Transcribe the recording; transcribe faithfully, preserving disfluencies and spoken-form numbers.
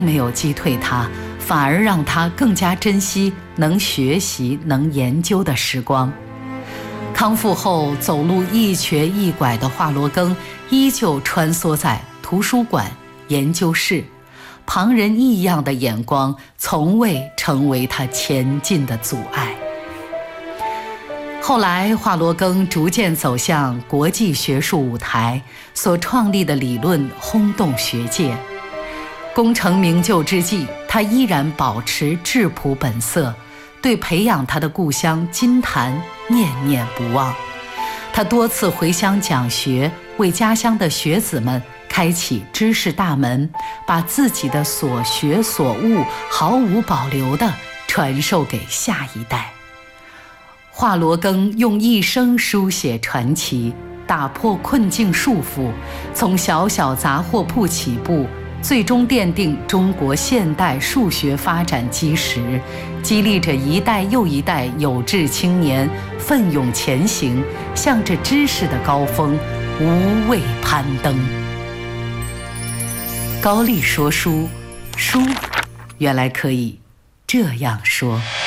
没有击退他，反而让他更加珍惜能学习、能研究的时光。康复后走路一瘸一拐的华罗庚依旧穿梭在图书馆、研究室，旁人异样的眼光从未成为他前进的阻碍。后来华罗庚逐渐走向国际学术舞台，所创立的理论轰动学界。功成名就之际，他依然保持质朴本色，对培养他的故乡金坛念念不忘。他多次回乡讲学，为家乡的学子们开启知识大门，把自己的所学所悟毫无保留地传授给下一代。华罗庚用一生书写传奇，打破困境束缚，从小小杂货铺起步，最终奠定中国现代数学发展基石，激励着一代又一代有志青年奋勇前行，向着知识的高峰无畏攀登。高力说书，书原来可以这样说。